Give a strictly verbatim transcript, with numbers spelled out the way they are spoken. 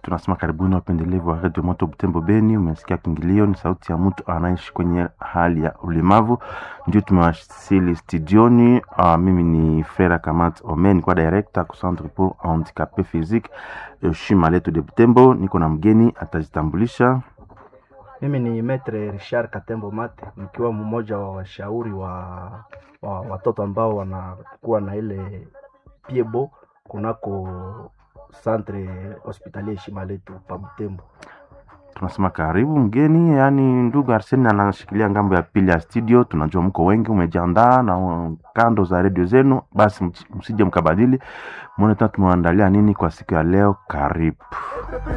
Tunasema karibuni wapendelevu wa Radio Moto Butembo Beni. Umesikia kingilio, ni sauti ya mtu anaishi kwenye hali ya ulemavu. Ndio tumewasili studioni. Uh, mimi ni Frera Kamat Omen, kwa director ku Centre pour Handicapé Physique Shima Leto de Butembo. Niko na mgeni atajitambulisha. Mimi ni Maître Richard Katembo Mate, nikiwa mmoja wa washauri wa, wa watoto ambao wanakuwa na ile piebo kunako Centre Hospitalier Shima Leto pa Butembo. Tunasema karibu mgeni, yani ndugu Arsene anashikilia ngambo ya pili ya studio. Tunajua mko wengi, umejiandaa na kando za radio zenu, basi msije mkabadili. Mbona tumeandalia nini kwa siku ya leo? Karibu.